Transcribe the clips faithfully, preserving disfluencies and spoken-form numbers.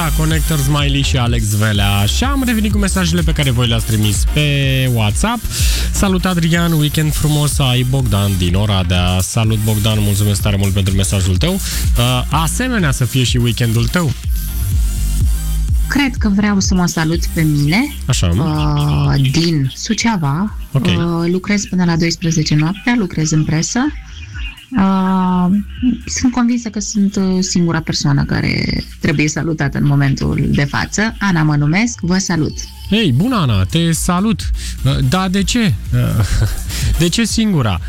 Connector, Smiley și Alex Velea. Și am revenit cu mesajele pe care voi le-ați trimis pe WhatsApp. Salut Adrian, weekend frumos, ai Bogdan din Oradea. Salut Bogdan, mulțumesc tare mult pentru mesajul tău. Asemenea să fie și weekendul tău. Cred că vreau să mă salut pe mine. Așa. Uh, din Suceava. Okay. Uh, lucrez până la douăsprezece noaptea, lucrez în presă. Uh, sunt convinsă că sunt singura persoană care trebuie salutată în momentul de față. Ana mă numesc, vă salut. Hei, bună Ana, te salut. Da, de ce? De ce singura?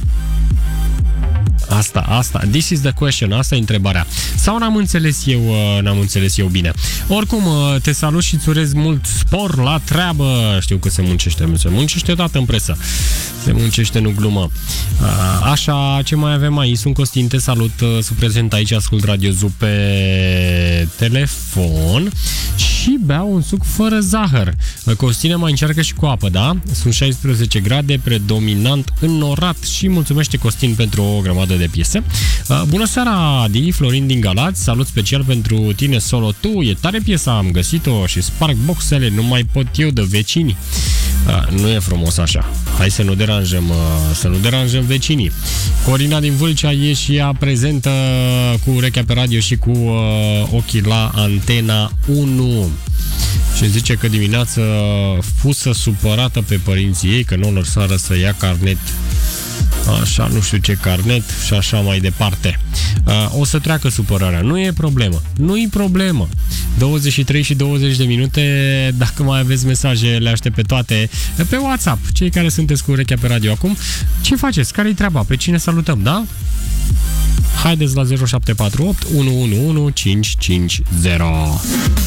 Asta, asta, this is the question, asta e întrebarea. Sau n-am înțeles eu, n-am înțeles eu bine. Oricum, te salut și îți urez mult spor la treabă. Știu că se muncește, se muncește odată în presă. Se muncește, nu glumă. Așa, ce mai avem aici? Sunt Costin, te salut, sunt prezent aici, ascult Radio Zoo pe telefon și beau un suc fără zahăr. Costine mai încearcă și cu apă, da? Sunt șaisprezece grade, predominant înnorat și mulțumește Costin pentru o grămadă de piese. Bună seara, Adi, Florin din Galați, salut special pentru tine, solo tu, e tare piesa, am găsit-o și sparg boxele, nu mai pot eu de vecini. Nu e frumos așa. Hai să nu deranjăm, să nu deranjăm vecinii. Corina din Vâlcea e și ea prezentă cu urechea pe radio și cu uh, ochii la Antena unu. Și zice că dimineață fusă supărată pe părinții ei că nu o lăsară să ia carnet. Așa, nu știu ce carnet și așa mai departe. O să treacă supărarea, nu e problemă. Nu e problemă. douăzeci și trei și douăzeci de minute, dacă mai aveți mesaje, le aștept pe toate pe WhatsApp. Cei care sunteți cu urechea pe radio acum, ce faceți? Care-i treaba? Pe cine salutăm, da? Haideți la zero șapte patru opt unu unu unu cinci cinci zero.